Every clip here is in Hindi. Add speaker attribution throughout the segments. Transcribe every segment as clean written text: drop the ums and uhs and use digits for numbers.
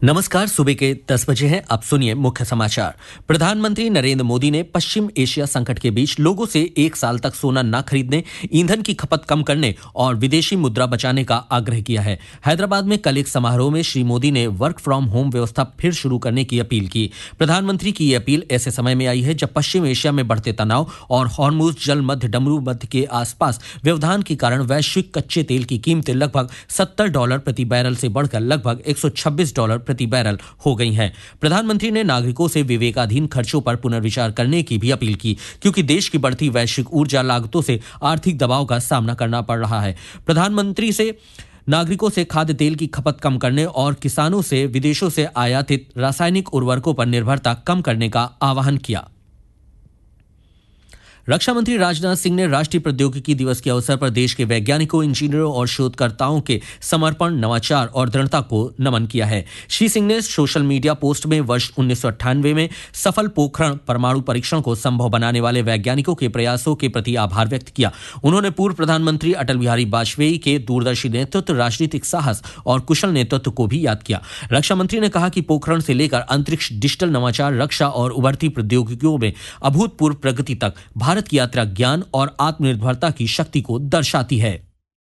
Speaker 1: नमस्कार। सुबह के 10 बजे हैं। अब सुनिए मुख्य समाचार। प्रधानमंत्री नरेंद्र मोदी ने पश्चिम एशिया संकट के बीच लोगों से 1 साल तक सोना न खरीदने, ईंधन की खपत कम करने और विदेशी मुद्रा बचाने का आग्रह किया है। हैदराबाद में कल एक समारोह में श्री मोदी ने वर्क फ्रॉम होम व्यवस्था फिर शुरू करने की अपील की। प्रधानमंत्री की ये अपील ऐसे समय में आई है जब पश्चिम एशिया में बढ़ते तनाव और हॉर्मुज जल मध्य डमरू मध्य के आसपास व्यवधान के कारण वैश्विक कच्चे तेल की कीमतें लगभग $70 प्रति बैरल से बढ़कर लगभग $126 प्रति बैरल हो गई हैं। प्रधानमंत्री ने नागरिकों से विवेकाधीन खर्चों पर पुनर्विचार करने की भी अपील की, क्योंकि देश की बढ़ती वैश्विक ऊर्जा लागतों से आर्थिक दबाव का सामना करना पड़ रहा है। प्रधानमंत्री से नागरिकों से खाद्य तेल की खपत कम करने और किसानों से विदेशों से आयातित रासायनिक उर्वरकों पर निर्भरता कम करने का आह्वान किया। रक्षा मंत्री राजनाथ सिंह ने राष्ट्रीय प्रौद्योगिकी दिवस के अवसर पर देश के वैज्ञानिकों, इंजीनियरों और शोधकर्ताओं के समर्पण, नवाचार और दृढ़ता को नमन किया है। श्री सिंह ने सोशल मीडिया पोस्ट में वर्ष 1998 में सफल पोखरण परमाणु परीक्षण को संभव बनाने वाले वैज्ञानिकों के प्रयासों के प्रति आभार व्यक्त किया। उन्होंने पूर्व प्रधानमंत्री अटल बिहारी वाजपेयी के दूरदर्शी नेतृत्व, राजनीतिक साहस और कुशल नेतृत्व को भी याद किया। रक्षा मंत्री ने कहा कि पोखरण से लेकर अंतरिक्ष, डिजिटल नवाचार, रक्षा और उभरती प्रौद्योगिकियों में अभूतपूर्व प्रगति तक भारत की यात्रा ज्ञान और आत्मनिर्भरता की शक्ति को दर्शाती है।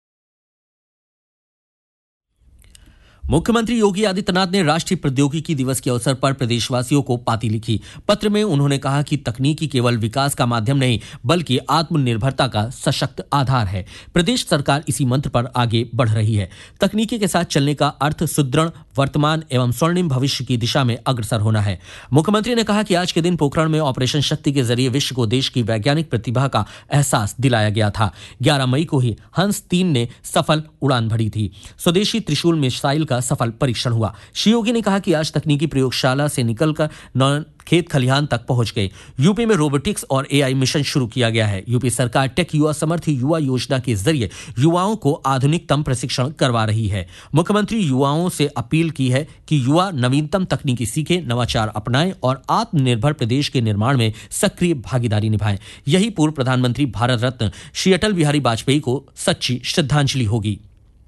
Speaker 1: मुख्यमंत्री योगी आदित्यनाथ ने राष्ट्रीय प्रौद्योगिकी दिवस के अवसर पर प्रदेशवासियों को पाती लिखी। पत्र में उन्होंने कहा कि तकनीकी केवल विकास का माध्यम नहीं, बल्कि आत्मनिर्भरता का सशक्त आधार है। प्रदेश सरकार इसी मंत्र पर आगे बढ़ रही है। तकनीकी के साथ चलने का अर्थ सुदृढ़ वर्तमान एवं स्वर्णिम भविष्य की दिशा में अग्रसर होना है। मुख्यमंत्री ने कहा कि आज के दिन पोखरण में ऑपरेशन शक्ति के जरिए विश्व को देश की वैज्ञानिक प्रतिभा का एहसास दिलाया गया था। 11 मई को ही हंस 3 ने सफल उड़ान भरी थी। स्वदेशी त्रिशूल मिसाइल का सफल परीक्षण हुआ। श्री योगी ने कहा कि आज तकनीकी प्रयोगशाला से निकलकर खेत खलिहान तक पहुंच गए। यूपी में रोबोटिक्स और एआई मिशन शुरू किया गया है। यूपी सरकार टेक युवा समर्थ युवा योजना के जरिए युवाओं को आधुनिकतम प्रशिक्षण करवा रही है। मुख्यमंत्री युवाओं से अपील की है कि युवा नवीनतम तकनीकी सीखें, नवाचार अपनाएं और आत्मनिर्भर प्रदेश के निर्माण में सक्रिय भागीदारी निभाएं। यही पूर्व प्रधानमंत्री भारत रत्न श्री अटल बिहारी वाजपेयी को सच्ची श्रद्धांजलि होगी।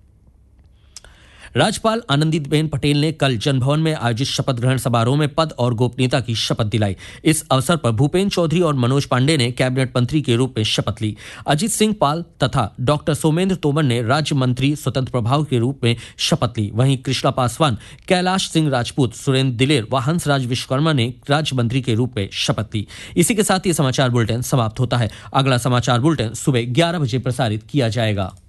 Speaker 1: राज्यपाल आनंदीबेन पटेल ने कल जनभवन में आयोजित शपथ ग्रहण समारोह में पद और गोपनीयता की शपथ दिलाई। इस अवसर पर भूपेन्द्र चौधरी और मनोज पांडे ने कैबिनेट मंत्री के रूप में शपथ ली। अजित सिंह पाल तथा डॉक्टर सोमेंद्र तोमर ने राज्य मंत्री स्वतंत्र प्रभाव के रूप में शपथ ली। वहीं कृष्णा पासवान, कैलाश सिंह राजपूत, सुरेंद्र दिलेर व हंसराज विश्वकर्मा ने राज्य मंत्री के रूप में शपथ ली। इसी के साथ ये समाचार बुलेटिन समाप्त होता है। अगला समाचार बुलेटिन सुबह 11 बजे प्रसारित किया जाएगा।